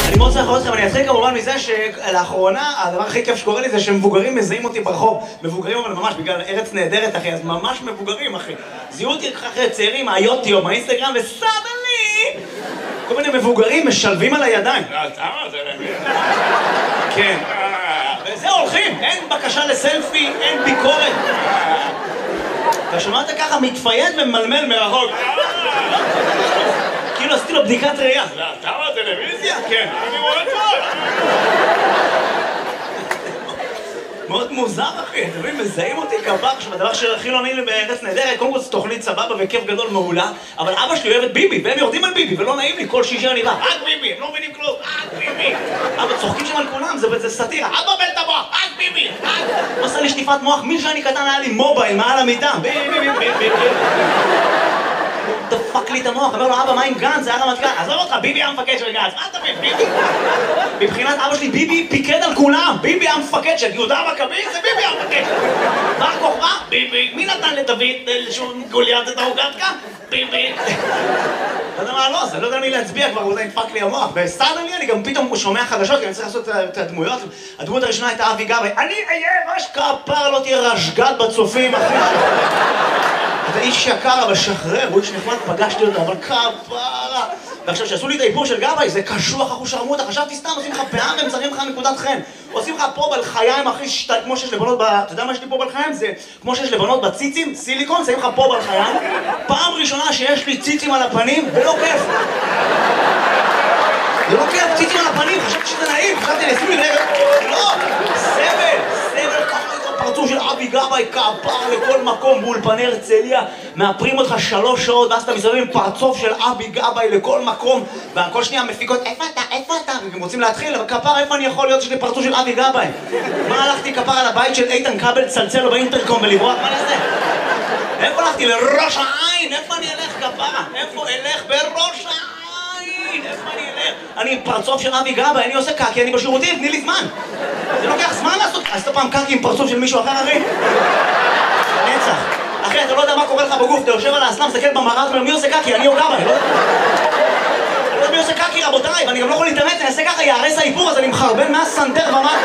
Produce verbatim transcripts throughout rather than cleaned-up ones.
אני מאוד צריך אתכם, אני אתחיל כמובן מזה שלאחרונה הדבר הכי כיף שקורה לי זה שמבוגרים מזהים אותי ברחוב. מבוגרים אבל ממש, בגלל ארץ נהדרת אחי, אז ממש מבוגרים אחי. זיהו אותי אחרי צעירים מהיוטיוב, מהאינסטגרם, וסדלי! כל מיני מבוגרים משלבים על הידיים. אתה מה זה למי? כן. וזהו, הולכים, אין בקשה לסלפי, אין ביקורת. אתה שמעת ככה מתפייד וממלמל מרחוק. כאילו עשיתי לו בדיקת ראייה. אתה מה טלוויזיה? כן. אני רואה כבר. מאוד מוזר אחי, אתם מבינים, מזהים אותי כבח, שבדבר שהכי לא נעים לי בארץ נהדרת, קודם כל זו תוכנית סבבה וכיף גדול מעולה, אבל אבא שלי אוהב את ביבי, והם יורדים על ביבי, ולא נעים לי, כל שישי אני בא, רק ביבי, הם לא מבינים כלום, רק ביבי. אבל צוחקים שם על כולם, זה סאטירה, אבא בל את המוח, רק ביבי, רק... הוא עושה לי שטיפת מוח, מי שאני קטן היה לי מובייל מעל המיטה, ביבי, ביבי, ביבי, ביבי. דפק לי את המוח, אומר לו, אבא, מה עם גנץ? זה היה רמטכ"ל. עזוב אותך, ביבי היה המפקד של גנץ. מה אתה מבין, ביבי? מבחינת אבא שלי, ביבי פיקד על כולם. ביבי היה המפקד של יהודה המכבי, זה ביבי המפקד. בר כוכבא? ביבי. מי נתן לדוד לשום גוליית את ההוגתקה? ביבי. לא יודע מה לא, זה לא יודע מי להצביע כבר, הוא נדפק לי המוח. וסטארדלי אני גם פתאום שומע חדשות, כי אני צריך לעשות את הדמויות. הדמות הראשונה הייתה אבי גבאי. אני אהיה ראש כפר, לא תהיה רשגת בצופים, אחי. אתה איש יקר, אבל שחרר, הוא איש נחמד, פגשתי אותו, אבל כפרה. ועכשיו, שעשו לי את האיפור של גבאי, זה קשוח, אחו שרמוטה, חשבתי סתם, עושים לך פאה והם צריכים לך נקודת חן. עושים לך פה בלחיים, אחי, שתי, כמו שיש לבנות ב... אתה יודע מה יש לי פה בלחיים? זה כמו שיש לבנות בציצים, סיליקון, שמים לך פה בלחיים. פעם ראשונה שיש לי ציצים על הפנים, ולא כיף. זה לא כיף, ציצים על הפנים, חשבתי שזה נעים, חשבתי לשים לי רגע, לא, סבל, סבל, ככה. פרצוף של אבי גבאי, כפר לכל מקום באולפני הרצליה, מאפרים אותך שלוש שעות ואז אתה מסתובב עם פרצוף של אבי גבאי לכל מקום וכל שנייה מפיקות, איפה אתה? איפה אתה? הם רוצים להתחיל, אבל כפר, איפה אני יכול להיות שיש לי פרצוף של אבי גבאי? מה הלכתי כפר על הבית של איתן כבל צלצל לו באינטרקום ולברוח? מה נעשה? איפה הלכתי? לראש העין? איפה אני אלך כפרה? איפה אלך? בראש העין? איפה אני אלך? אני פרצוף של אבי גבאי, אני עושה קקי, אני בשירותים, תני לי זמן. זה לוקח זמן לעשות... עשית פעם קקי עם פרצוף של מישהו אחר, אחי? נצח. אחי, אתה לא יודע מה קורה לך בגוף, אתה יושב על האסלאם, מסתכל במראה, מי עושה קקי? אני או גבאי, לא? אני לא יודע מי עושה קקי, רבותיי, ואני גם לא יכול להתאמץ, אני אעשה ככה, יערס האיפור, אז אני מחרבן מהסנטר ומטה.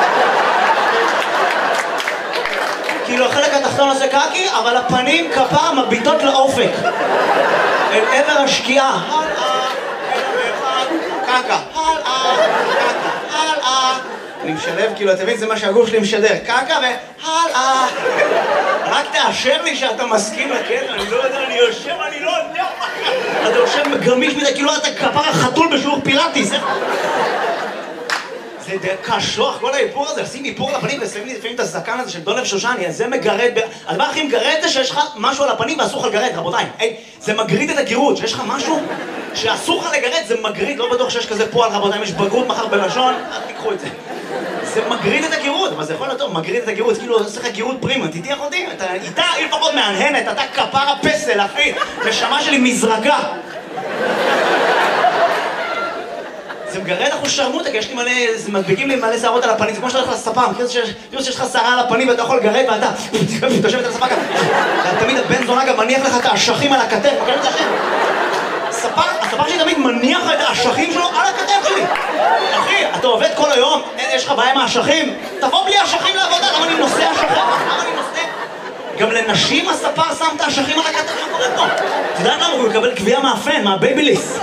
כאילו החלק התחתון עושה קקי, אבל הפנים כפר מביטות לאופק. אל עבר השקיעה. קקה, הלאה, קקה, הלאה. אני משלב, כאילו, אתה מבין, זה מה שהגוף שלי משדר. קקה והלאה. רק תאשר לי שאתה מסכים לקטע, אני לא יודע, אני יושב, אני לא יודע. אתה יושב גמיש מדי, כאילו אתה כפר החתול בשיעור פילאטיס. זה קשוח, כל האיפור הזה, לשים איפור לפנים ושמים לי לפעמים את הזקן הזה של דולב שושני, אז זה מגרד, הדבר הכי מגרד זה שיש לך משהו על הפנים ואסור לך לגרד, רבותיי. זה מגריד את הגירות, שיש לך משהו שאסור לך לגרד, זה מגריד, לא בטוח שיש כזה פועל, רבותיי, אם יש בגרות מחר בלשון, אל תיקחו את זה. זה מגריד את הגירות, אבל זה יכול להיות טוב, מגריד את הגירות, כאילו עושה לך גירות פרימה, תתיח אותי, אתה איתה, היא לפחות מהנהנת, אתה כפר הפסל, אחי, נשמה שלי מזרקה. זה מגרד אחוז שרמוטה, כי יש לי מלא, זה מדביקים לי מלא שערות על הפנים, זה כמו שאתה הולך לספה, מכיר שיש לך שערה על הפנים ואתה יכול לגרד ואתה תושבת על הספה ככה. תמיד הבן זונה גם מניח לך את האשכים על הכתף, מכיר את זה השם? הספר שלי תמיד מניח את האשכים שלו על הכתף שלי. אחי, אתה עובד כל היום, יש לך בעיה עם האשכים? תבוא בלי האשכים לעבודה, למה אני נושא אשכים? למה אני נושא? גם לנשים הספר שם את האשכים על הכתף, מה קורה פה? אתה יודע למה? הוא מקבל קביעה מהפן, מהבייביליס.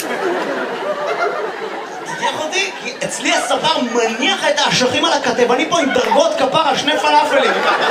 אותי, כי אצלי הספר מניח את האשכים על הכתב, אני פה עם דרגות כפרה, שני פלאפלים.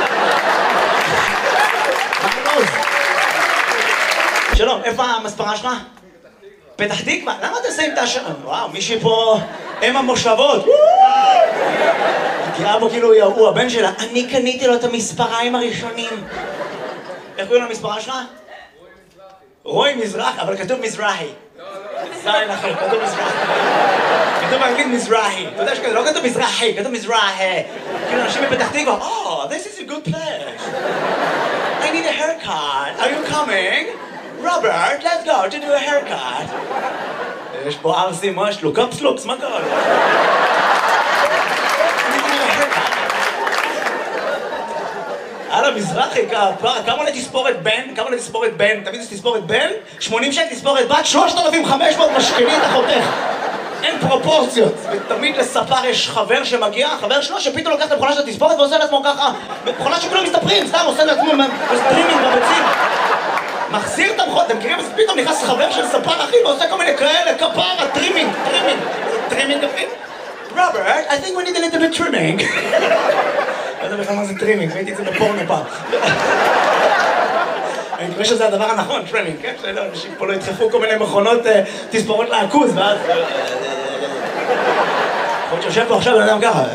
שלום, איפה המספרה שלך? פתח תקווה. למה אתה עושה עם את האשכים? וואו, מישהי פה אם המושבות. תראה בו כאילו הוא הבן שלה. אני קניתי לו את המספריים הראשונים. איך קוראים למספרה שלך? רוי מזרח, אבל כתוב מזרחי. זין אחר, כתוב מזרחי. כתוב באנגלית מזרחי. אתה יודע שכתוב, לא כתוב מזרחי, כתוב מזרחי. כאילו אנשים בפתח תקווה, Oh, this is a good place. I need a haircut. Are you coming? Robert, let's go to do a haircut. יש פה ארסים, מה יש לו? קפסלוקס, מה קרה לו? הלאה, מזרחי, כמה עולה תספורת בן? כמה עולה תספורת בן? תמיד יש תספורת בן? שמונים שקל תספורת בת? שלושת אלפים וחמש מאות משכני את החותך. אין פרופורציות. ותמיד לספר יש חבר שמגיע, חבר שלו שפתאום לוקח את המכונה של התספורת ועושה לעצמו ככה. מכונה שכולם מסתפרים, סתם עושה לעצמו סטרימינג בביצים. מחזיר את המכונה, אתם מכירים? אז פתאום נכנס חבר של ספר אחי ועושה כל מיני כאלה, כפרה, טרימינג, טרימינג. טרימינג אחי? רוברט, I think we need a little bit trimming. לא יודע בכלל מה זה טרימינג, ראיתי את זה בפורנו פעם. אני מקווה שזה הדבר הנכון, טרימינג, כן? שאנשים פה לא ידחפו כל מיני מכונות תספורות לעכוז, ואז... יכול להיות שיושב פה עכשיו, אני יודע ככה.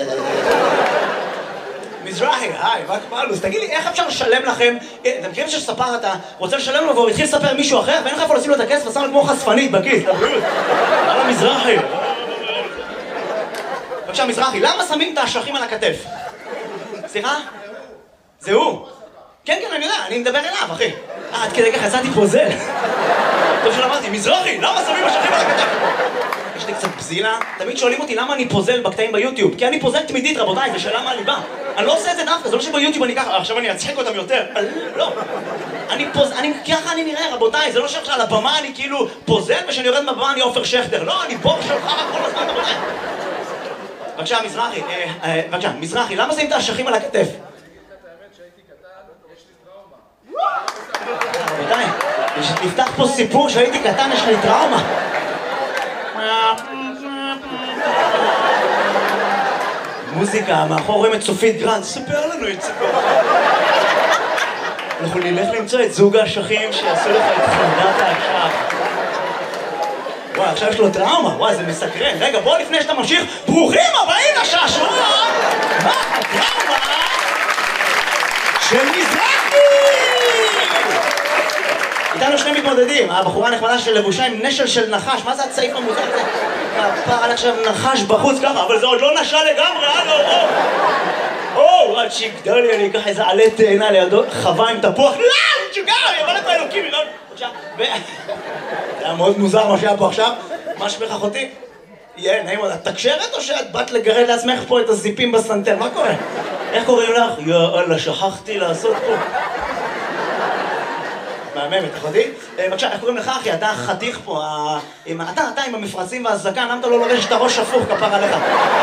מזרחי, היי, מה קבלוס? תגיד לי, איך אפשר לשלם לכם? אתם מכירים שספר אתה רוצה לשלם לו והוא התחיל לספר מישהו אחר, ואין לך איפה לשים לו את הכסף, ושם לו כמו חשפנית בכיס, לבריאות. הלאה מזרחי. בבקשה, מזרחי, למה שמים את האשכים על הכתף? סליחה? זה הוא. כן, כן, אני יודע, אני מדבר אליו, אחי. אה, עד כדי כך יצאתי פוזל. טוב שלמדתי, מזרחי, למה שמים אשכים על הכתף? יש לי קצת בזילה. תמיד שואלים אותי למה אני פוזל בקטעים ביוטיוב. כי אני פוזל תמידית, רבותיי, זה שאלה מהליבה. אני לא עושה את זה דווקא, זה לא שביוטיוב אני ככה, עכשיו אני אצחק אותם יותר. לא. אני פוזל, אני, ככה אני נראה, רבותיי, זה לא שעכשיו על הבמה אני כאילו פוזל, ושאני יורד מהבמה אני עופר שכטר. לא, אני בור שלך רק כל הזמן, רבותיי. בבקשה, מזרחי, בבקשה, מזרחי, למה שמים את האשכים על הכתף? רבותיי, נפתח פה סיפור שהייתי קטן, יש לי טראומה. מוזיקה, מאחור רואים את סופית גרנד, ספר לנו את סיפור. אנחנו נלך למצוא את זוג האשכים שיעשו לך את חנדת האשך. וואי, עכשיו יש לו טראומה, וואי, זה מסקרן. רגע, בוא לפני שאתה ממשיך, ברוכים הבאים לשעשועון! מה הטראומה של מזרחי? איתנו שני מתמודדים, הבחורה הנחמדה של לבושה עם נשל של נחש, מה זה הצעיף המוזר הזה? הפער עד עכשיו נחש בחוץ ככה, אבל זה עוד לא נשל לגמרי, הלו, או! או, עד שיגדל לי, אני אקח איזה עלה תאנה לידו, חווה עם תפוח, לא, שוגע, יבוא לפה אלוקים, יראה, בבקשה, ו... זה היה מאוד מוזר מה שהיה פה עכשיו, מה שמך אחותי? יהיה, נעים עוד, את תקשרת או שאת באת לגרד לעצמך פה את הזיפים בסנטר, מה קורה? איך קוראים לך? יאללה, שכחתי לעשות פה. מהממת, אחותי? בבקשה, איך קוראים לך אחי? אתה חתיך פה, אתה, אתה עם המפרצים והזקן, למה אתה לא לובש את הראש הפוך כפר עליך?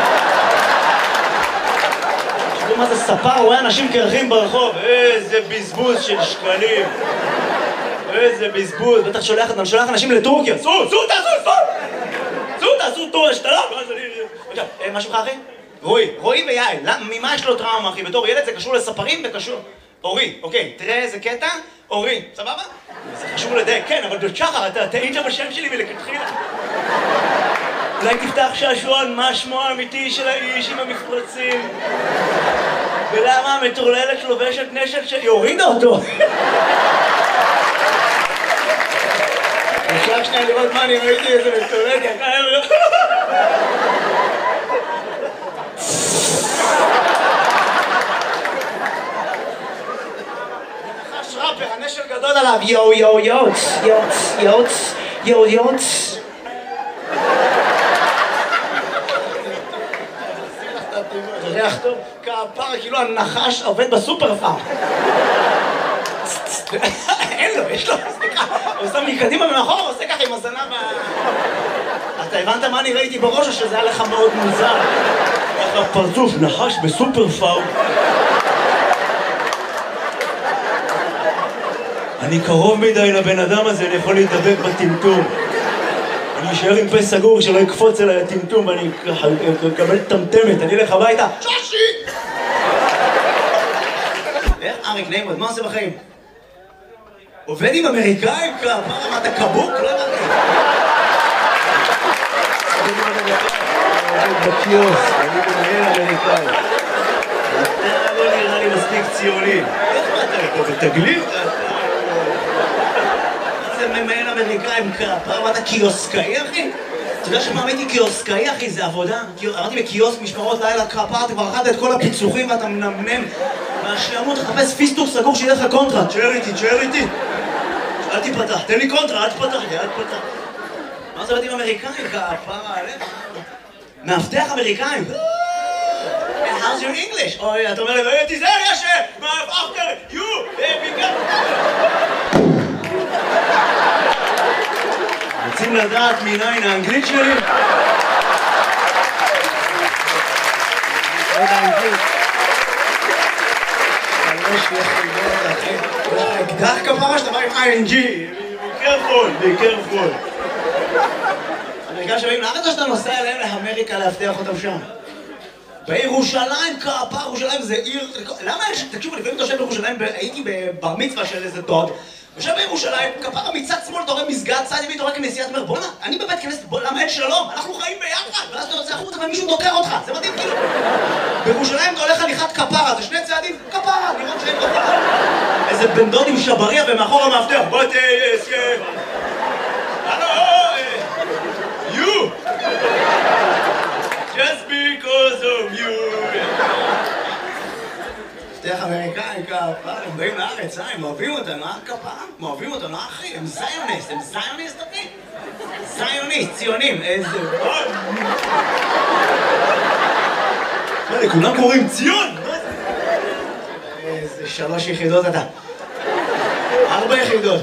תראו מה זה ספר, הוא רואה אנשים קרחים ברחוב, איזה בזבוז של שקלים. איזה בזבוז, בטח שולח, אני שולח אנשים לטורקיה, סעו, סעו, תעשו, סעו! סעו, תעשו טור השתלה, ואז אני... בבקשה, מה שמך אחי? רועי, רועי ויעל, ממה יש לו טראומה אחי? בתור ילד זה קשור לספרים וקשור... אורי, אוקיי, תראה איזה קטע, אורי, סבבה? זה חשוב לדייק, כן, אבל שחר, אתה טעית בשם שלי מלכתחילה. אולי תפתח שעשועון, מה שמו האמיתי של האיש עם המפרצים? ולמה המטורללת לובשת נשל שהיא הורידה אותו? אפשר שנייה לראות מה אני ראיתי איזה מטורללת, יקר, הנשל גדול עליו, יו יו יוץ, יוץ, יוץ, יו יוץ. זה ריח טוב, כפרה, כאילו הנחש עובד בסופר פארם. אין לו, יש לו, סליחה, הוא שם לי קדימה ומאחור, עושה ככה עם הזנב ה... אתה הבנת מה אני ראיתי בראש או שזה היה לך מאוד מוזר? ככה פרצוף, נחש בסופר פארם. אני קרוב מדי לבן אדם הזה, אני יכול להתדבק בטמטום. אני אשאר עם פה סגור שלא יקפוץ אליי הטמטום ואני אקבל טמטמת, אני אלך הביתה. שושי! איך אריק נעים, מה עושה בחיים? עובד עם אמריקאים? מה, אתה קבוק? לא הבנתי. עובד בקיוסק, אני מנהל אמריקאי. אתה לא נראה לי מספיק ציוני. איך מה אתה בתגלית? זה ממהל אמריקאים כפרה, מה אתה קיוסקאי אחי? אתה יודע שמה הייתי קיוסקאי אחי? זה עבודה. אמרתי בקיוסק משמרות לילה כפרה, אתה כבר אכלת את כל הפיצוחים ואתה מנמנם מהשעמות, תחפש פיסטוק סגור שיהיה לך קונטרה. תשאר איתי, תשאר איתי. אל תיפתח, תן לי קונטרה, אל תפתח לי, אל תפתח. מה זה בתים אמריקאים כפרה עליך? מאבטח אמריקאים. How's your English? אוי, אתה אומר לי, לא תיזהר, יש, after you, רוצים לדעת מניין האנגלית שלי? לא יודע אנגלית. שלוש יחידות, אחי. יש לך אקדח כפרה שאתה בא עם איי אן ג'י. be careful, be careful. אמריקאים שבאים לארץ או שאתה נוסע אליהם לאמריקה להבטיח אותם שם? בירושלים, כפרה, ירושלים זה עיר... למה יש... תקשיבו, לפעמים אתה יושב בירושלים, הייתי בבר מצווה של איזה דוד, יושב בירושלים, כפרה מצד שמאל, אתה רואה מסגד, צד ימין, אתה רואה כנסייה, אתה אומר, בוא'נה, אני בבית כנסת, למה אין שלום? אנחנו חיים ביחד, ואז אתה יוצא החוצה ומישהו דוקר אותך, זה מדהים כאילו. בירושלים אתה הולך הליכת כפרה, זה שני צעדים, כפרה, לראות שאין כפרה. איזה בן דוד עם שבריה ומאחור המאבטח, בוא תסכה. You! Just because of you! מפתח אמריקאי, כפרה, הם באים לארץ, אה? הם אוהבים אותנו, אה? כפרה? הם אוהבים אותנו, אה אחי? הם זיוניסט, הם זיוניסט, אחי? זיוניסט, ציונים, איזה... מה, לכולם קוראים ציון? איזה שלוש יחידות אתה. ארבע יחידות.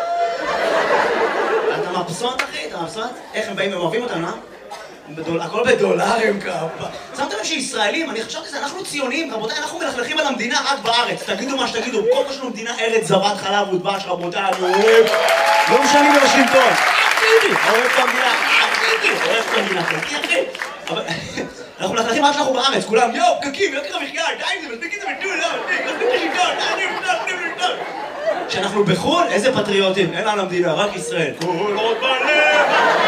אתה מבסוט, אחי? אתה מבסוט? איך הם באים, הם אוהבים אותנו, אה? הכל בדולרים כפה. שמתם לב שישראלים, אני חשבתי שזה, אנחנו ציונים, רבותיי, אנחנו מלכלכים על המדינה רק בארץ. תגידו מה שתגידו, כל מה שלנו מדינה ארץ זבת חלב ודבש, רבותיי, אני אוהב. לא משנים בוושינגטון. אחידי, אוהב את המדינה, אחידי, אוהב את המדינה, אחי. אבל אנחנו מלכלכים רק שאנחנו בארץ, כולם, יואו, פקקים, יוקר המחיה, די עם זה, מספיק את זה בטול, לא, מספיק, מספיק את השלטון, די, די, די, די. כשאנחנו בחו"ל, איזה פטריוטים, אין על המדינה, רק ישראל. כול עוד בלב.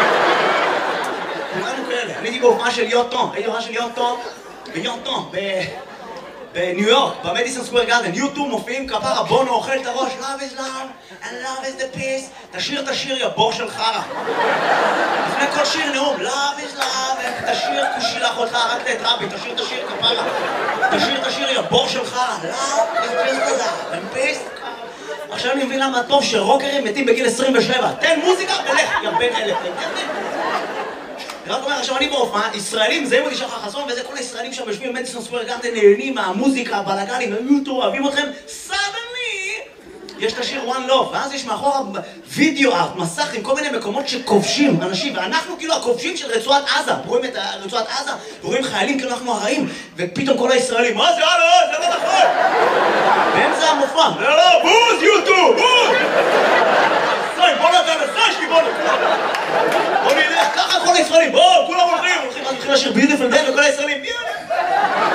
אני הייתי בהופעה של יוטון, הייתי בהופעה של יוטון ביוטון, בניו יורק, במדיסון סקוואר גארדן. יוטו מופיעים כפרה, בונו אוכל את הראש, love is love and love is the peace. תשיר את השיר, יא בור של חרא. לפני כל שיר נאום, love is love, תשיר תשילח אותך, רק את רבי, תשיר את השיר כפרה. תשיר את השיר, יא בור של חרא, love is just love and peace. עכשיו אני מבין למה טוב שרוקרים מתים בגיל עשרים ושבע. תן מוזיקה ולך, יא בן אלף. אני רק אומר, עכשיו אני בהופעה, ישראלים, זה ימודי שחר חסון, וזה כל הישראלים שם יושבים במדיסון סקוואר גארדן, נהנים מהמוזיקה, הבלגנים, היוטו, אוהבים אתכם, סדני! יש את השיר One Love, ואז יש מאחורה וידאו ארט, מסך עם כל מיני מקומות שכובשים אנשים, ואנחנו כאילו הכובשים של רצועת עזה, רואים את רצועת עזה, ורואים חיילים כאילו אנחנו הרעים, ופתאום כל הישראלים, מה זה, הלו, זה לא נכון! באמצע המופע, לא, לא, בוז, יוטו, בוז! בוא נתן לסשקי, בוא נתן! בוא נלך, ככה כל הישראלים, בואו, כולם הולכים, הולכים לשיר ביוטיפול דיי וכל הישראלים,